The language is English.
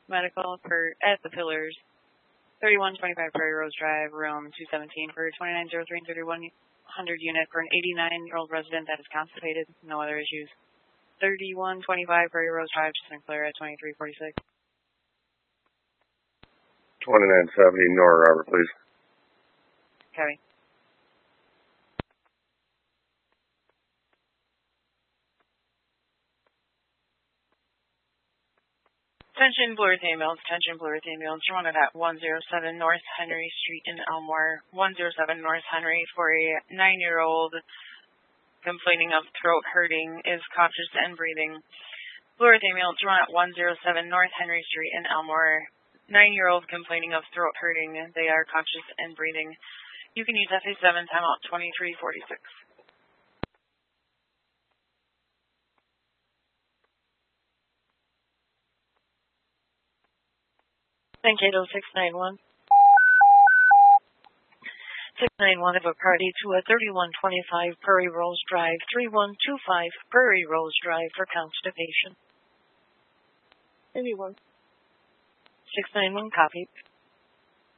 medical for at the Pillars, 3125 Prairie Rose Drive, room 217 for 2903 and 3100 unit for an 89-year-old resident that is constipated. No other issues. 3125 Prairie Rose Drive, Sinclair at 2346. 2970 Nora Robert, please. Copy. Attention Blue Earth Ambulance, attention Blue Earth Ambulance, you're wanted at 107 North Henry Street in Elmore, 107 North Henry for a 9-year-old complaining of throat hurting, is conscious and breathing. Blue Earth Ambulance, you're on at 107 North Henry Street in Elmore, 9-year-old complaining of throat hurting, they are conscious and breathing. You can use FA7, timeout 2346. Thank you, 691. 691 of a party to a 3125 Prairie Rose Drive, 3125 Prairie Rose Drive for constipation. 81. 691, copy.